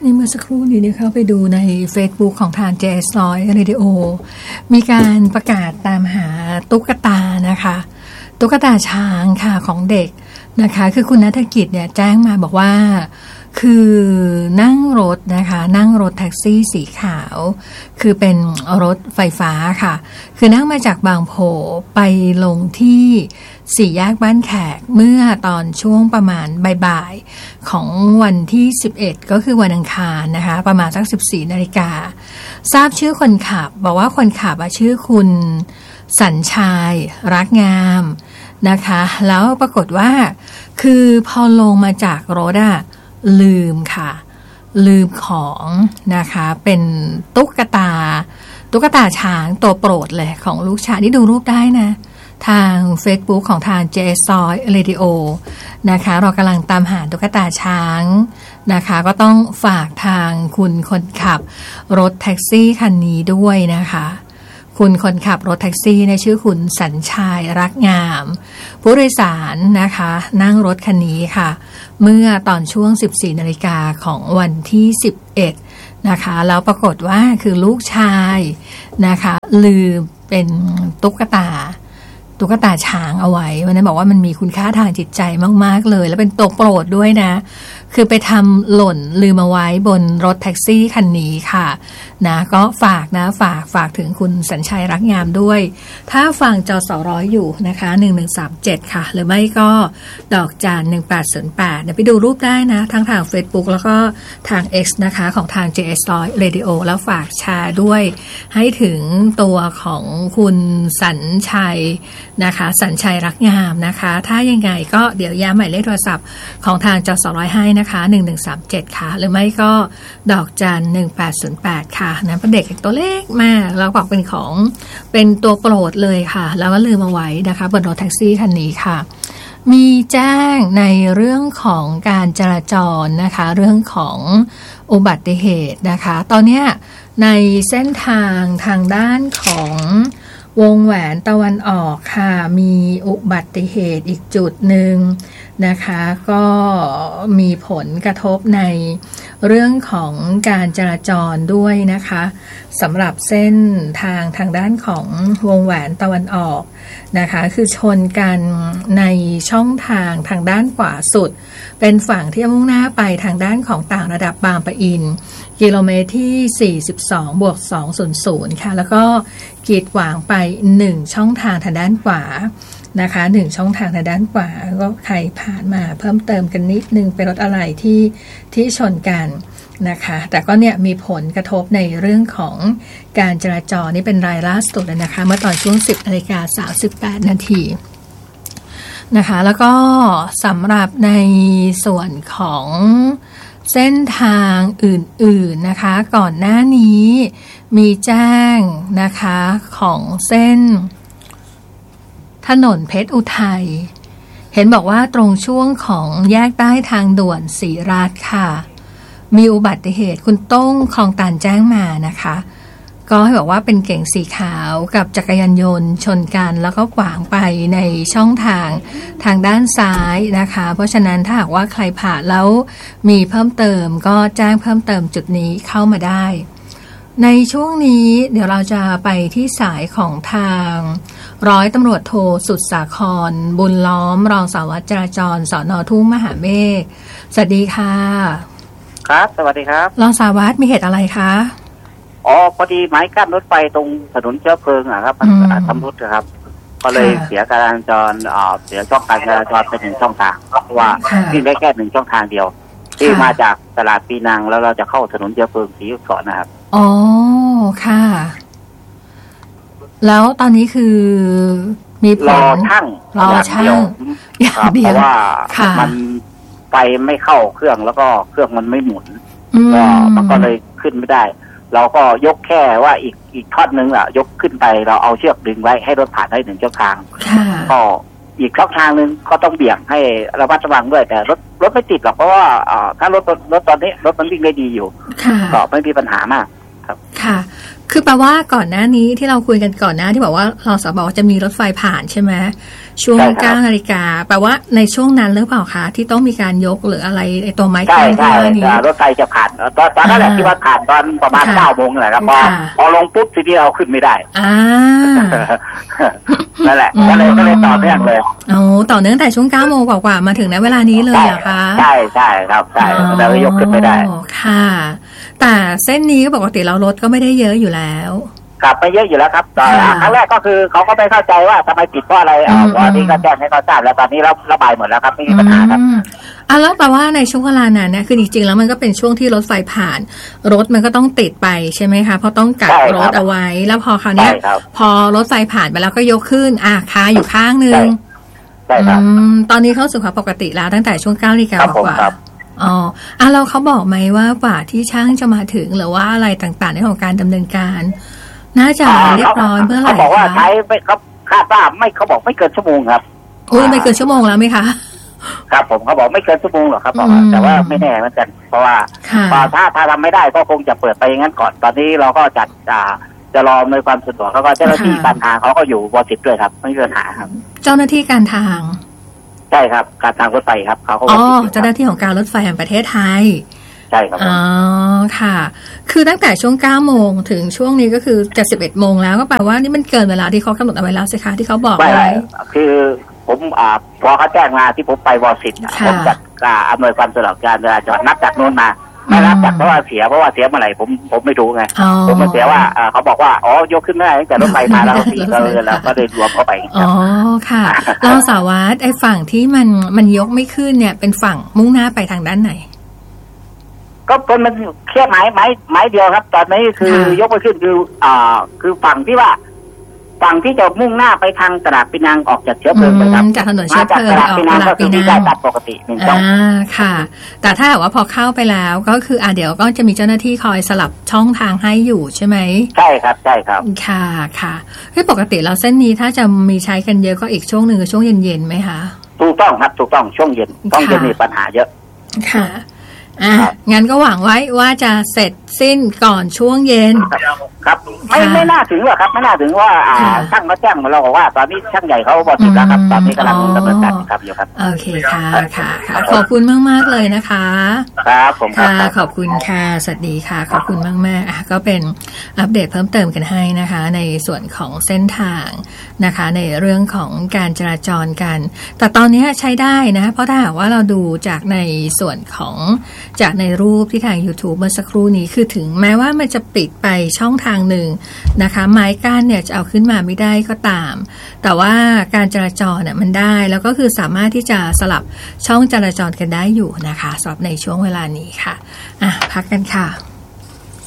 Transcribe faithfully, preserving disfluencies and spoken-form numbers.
นี่เมื่อสักครู่นี้เนี่ยเข้าไปดูใน Facebook ของทาง เจ เอส หนึ่งร้อย Radio มีการประกาศตามหาตุ๊กตานะคะตุ๊กตาช้างค่ะของเด็กนะคะคือคุณณัฐกิจเนี่ยแจ้งมาบอกว่าคือนั่งรถนะคะนั่งรถแท็กซี่สีขาวคือเป็นรถไฟฟ้าค่ะคือนั่งมาจากบางโพไปลงที่สี่แยกบ้านแขกเมื่อตอนช่วงประมาณบ่ายๆของวันที่สิบเอ็ดก็คือวันอังคารนะคะประมาณสักสิบสี่นาฬิกาทราบชื่อคนขับบอกว่าคนขับชื่อคุณสัญชัยรักงามนะคะแล้วปรากฏว่าคือพอลงมาจากรถอะลืมค่ะลืมของนะคะเป็นตุ๊กตาตุ๊กตาช้างตัวโปรดเลยของลูกชายนี่ดูรูปได้นะทาง Facebook ของทาง เจ เอส หนึ่งร้อย Radio นะคะเรากำลังตามหาตุ๊กตาช้างนะคะก็ต้องฝากทางคุณคนขับรถแท็กซี่คันนี้ด้วยนะคะคุณคนขับรถแท็กซี่ในชื่อคุณสัญชัยรักงามผู้โดยสารนะคะนั่งรถคันนี้ค่ะเมื่อตอนช่วง สิบสี่นาฬิกาของวันที่สิบเอ็ดนะคะแล้วปรากฏว่าคือลูกชายนะคะลืมเป็นตุ๊กตาตุ๊กตาช้างเอาไว้วันนั้นบอกว่ามันมีคุณค่าทางจิตใจมากๆเลยแล้วเป็นตัวโปรดด้วยนะคือไปทำหล่นลืมเอาไว้บนรถแท็กซี่คันนี้ค่ะนะก็ฝากนะฝากฝากถึงคุณสัญชัยรักงามด้วยถ้าฟังจสร้อยอยู่นะคะหนึ่งหนึ่งสามเจ็ดค่ะหรือไม่ก็ดอกจานหนึ่งแปดศูนย์แปดเดี๋ยวไปดูรูปได้นะทั้งทาง Facebook แล้วก็ทาง X นะคะของทาง เจ เอส หนึ่งร้อย Radio แล้วฝากแชร์ด้วยให้ถึงตัวของคุณสัญชัยนะคะสัญชัยรักงามนะคะถ้ายังไงก็เดี๋ยวย้ำหมายเลขโทรศัพท์ของทางจสร้อยให้นะคะหนึ่งหนึ่งสามเจ็ดค่ะหรือไม่ก็ดอกจันหนึ่งแปดศูนย์แปดค่ะนะเป็นเด็กตัวเล็กมากเราบอกเป็นของเป็นตัวโปรดเลยค่ะแล้วก็ลืมเอาไว้นะคะบนรถแท็กซี่คันนี้ค่ะมีแจ้งในเรื่องของการจราจรนะคะเรื่องของอุบัติเหตุนะคะตอนนี้ในเส้นทางทางด้านของวงแหวนตะวันออกค่ะมีอุบัติเหตุอีกจุดหนึ่งนะคะก็มีผลกระทบในเรื่องของการจราจรด้วยนะคะสำหรับเส้นทางทางด้านของวงแหวนตะวันออกนะคะคือชนกันในช่องทางทางด้านขวาสุดเป็นฝั่งที่มุ่งหน้าไปทางด้านของต่างระดับบางปะอินกิโลเมตรที่สี่สิบสองบวกสองร้อยค่ะแล้วก็กีดขวางไปหนึ่งช่องทางทางด้านขวานะคะหนึ่งช่องทางทางด้านขวาก็ใครผ่านมาเพิ่มเติมกันนิดนึงเป็นรถอะไรที่ที่ชนกันนะคะแต่ก็เนี่ยมีผลกระทบในเรื่องของการจราจรนี่เป็นรายล่าสุดเลยนะคะเมื่อตอนช่วง สิบนาฬิกาสามสิบแปดนาทีนะคะแล้วก็สำหรับในส่วนของเส้นทางอื่นๆนะคะก่อนหน้านี้มีแจ้งนะคะของเส้นถนนเพชรอุทัยเห็นบอกว่าตรงช่วงของแยกใต้ทางด่วนศรีราชค่ะมีอุบัติเหตุคุณต้งคลองตันแจ้งมานะคะก็ให้บอกว่าเป็นเก๋งสีขาวกับจักรยานยนต์ชนกันแล้วก็ขวางไปในช่องทางทางด้านซ้ายนะคะเพราะฉะนั้นถ้าหากว่าใครผ่านแล้วมีเพิ่มเติมก็แจ้งเพิ่มเติมจุดนี้เข้ามาได้ในช่วงนี้เดี๋ยวเราจะไปที่สายของทางร้อยตำรวจโทสุดสาครบุญล้อมรองสารวัตรจราจรสน.ทุ่งมหาเมฆสวัสดีค่ะครับสวัสดีครับรองสารวัตรมีเหตุอะไรคะอ๋อพอดีไม้กั้นรถไฟตรงถนนเชื้อเพลิงอะครับมันชำรุดครับก็เลยเสียการจราจรอ่าเสียช่องการจราจรไปหนึ่งช่องทางเพราะว่าวิ่งได้แค่หนึ่งช่องทางเดียวที่มาจากตลาดปีนังแล้วเราจะเข้าถนนเชื้อเพลิงศรีอยุธยานะครับอ๋อค่ะแล้วตอนนี้คือมีผลรอช่างรอช่างอย่างเดียวเพราะว่ามันไฟไม่เข้าเครื่องแล้วก็เครื่องมันไม่หมุนก็มันก็เลยขึ้นไม่ได้เราก็ยกแค่ว่าอีกอีกท่อนนึงอ่ะยกขึ้นไปเราเอาเชือกดึงไว้ให้รถผ่านได้หนึ่งช่องทางก็อีกช่องทางนึงก็ต้องเบี่ยงให้ระมัดระวังด้วยแต่รถรถไม่ติดหรอกเพราะว่าถ้ารถรถตอนนี้รถมันวิ่งได้ดีอยู่ก็ไม่มีปัญหามากครับค่ะคือแปลว่าก่อนหน้านี้ที่เราคุยกันก่อนหน้าที่บอกว่าเราสบอกว่าจะมีรถไฟผ่านใช่ไหมช่วงเก้านาฬิกาแปลว่าในช่วงนั้นหรือเปล่าคะที่ต้องมีการยกหรืออะไรไอ้ตัวไม้กั้นที่ว่านี้รถไฟจะผ่านตอนตอนนั้นแหละที่ว่าผ่านตอนประมาณเก้าโมงแหละครับพอพอลงปุ๊บทีนี้เราขึ้นไม่ได้อ่านั่นแหละก็เลยก็เลยต่อเนื่องเลยโอ้ต่อเนื่องแต่ช่วงเก้าโมงกว่าๆมาถึงในเวลานี้เลยเหรอคะใช่ใช่ครับใช่แต่ยกขึ้นไม่ได้ค่ะแต่เส้นนี้ก็ปกติเรารถก็ไม่ได้เยอะอยู่แล้วครับไปเยอะอยู่แล้วครับตอนครั้งแรกก็คือเขาก็ไม่เข้าใจว่าทำไมปิดเพราะอะไรอ่าตอนนี้ก็แจ้งให้เขาทราบแล้วตอนนี้เราระบายหมดแล้วครับไม่มีปัญหาครับอ่ะแล้วแปลว่าในช่วงเวลานั้นเนี่ยคือจริงๆแล้วมันก็เป็นช่วงที่รถไฟผ่านรถมันก็ต้องติดไปใช่ไหมคะเพราะต้องกักรถเอาไว้แล้วพอคราวนี้พอรถไฟผ่านไปแล้วก็ยกขึ้นอ่ะคาอยู่ข้างนึงใช่ครับตอนนี้เข้าสู่ความปกติแล้วตั้งแต่ช่วงเก้านาฬิกากว่าอ๋ออ่ะเราเขาบอกไหมว่ากว่าที่ช่างจะมาถึงหรือว่าอะไรต่างๆในของการดำเนินการน่าจะเรียบร้อยเมื่อไหร่เขาบอกว่าใช้ไม่เขาคาดว่าไม่เขาบอกไม่เกินชั่วโมงครับอุ้ยไม่เกินชั่วโมงแล้วไหมคะครับผมเขาบอกไม่เกินชั่วโมงหรอกครับบอกแต่ว่าไม่แน่เหมือนกันเพราะว่าถ้าถ้าทำไม่ได้ก็คงจะเปิดไปอย่างนั้นก่อนตอนนี้เราก็จัดจะรอในความสะดวกแล้วก็เจ้าหน้าที่การทางเขาก็อยู่วอสิบด้วยครับไม่มีปัญหาครับเจ้าหน้าที่การทางใช่ครับการทางรถไฟครับเขาก็อ๋อเจ้าหน้าที่ของการรถไฟแห่งประเทศไทยใช่ครับอ๋อค่ะคือตั้งแต่ช่วงเก้าโมงถึงช่วงนี้ก็คือจะสิบเอ็ดโมงแล้วก็แปลว่านี่มันเกินเวลาที่เขากำหนดเอาไว้แล้วสิคะที่เขาบอกไว้คือผมอ่าพอเขาแจ้งมาที่ผมไปวอสิบผมจัดการอำนวยความสะดวกการจราจรนับจากโน้นมาไม่รับจากเพราะว่าเสียเพราะว่าเสียเมื่อไหร่ผมผมไม่รู้ไงผมมาเสียว่าเขาบอกว่าอ๋อยกขึ้นไม่ได้แต่รถไฟมาแล้วสี่ก็เลยแล้วก็เลยรวมเข้าไปอ๋อค่ะเราสาวารถไอ้ฝั่งที่มันมันยกไม่ขึ้นเนี่ยเป็นฝั่งมุ่งหน้าไปทางด้านไหนก็เป็นมันแค่ไม้ไม้ไม้เดียวครับตอนนี้คือยกไปขึ้นคืออ่าคือฝั่งที่ว่าฝั่งที่จะมุ่งหน้าไปทางตลาดปีนังออกจากเชื้อเพลิงไปครับจากถนนเชื้อเพลิงออกตลาดปีนังได้ตัดปกติหนึ่งช่องอ่าค่ะแต่ถ้าว่าพอเข้าไปแล้วก็คืออ่าเดี๋ยวก็จะมีเจ้าหน้าที่คอยสลับช่องทางให้อยู่ใช่ไหมใช่ครับใช่ครับค่ะค่ะที่ปกติแล้วเส้นนี้ถ้าจะมีใช้กันเยอะก็อีกช่วงหนึ่งช่วงเย็นๆไหมคะถูกต้องครับถูกต้องช่วงเย็นช่วงเย็นมีปัญหาเยอะค่ะอ่ะงั้นก็หวังไว้ว่าจะเสร็จสิ้นก่อนช่วงเย็นครับไม่ไม่น่าถึงหรอกครับไม่น่าถึงว่าอ่าช่างมาแจ้งมาเราบอกว่าตอนนี้ช่างใหญ่เขาบอกติดแล้วครับตอนนี้กำลังดำเนินการครับอยู่ครับโอเคค่ะค่ะขอบคุณมากมากเลยนะคะครับผมค่ะขอบคุณค่ะสวัสดีค่ะขอบคุณมากมากอ่ะก็เป็นอัปเดตเพิ่มเติมกันให้นะคะในส่วนของเส้นทางนะคะในเรื่องของการจราจรกันแต่ตอนนี้ใช้ได้นะเพราะถ้าหากว่าเราดูจากในส่วนของจากในรูปที่ทาง YouTube เมื่อสักครู่นี้คือถึงแม้ว่ามันจะปิดไปช่องทางหนึ่งนะคะไม้กั้นเนี่ยจะเอาขึ้นมาไม่ได้ก็ตามแต่ว่าการจราจรเนี่ยมันได้แล้วก็คือสามารถที่จะสลับช่องจราจรกันได้อยู่นะคะสำหรับในช่วงเวลานี้ค่ะอ่ะพักกันค่ะ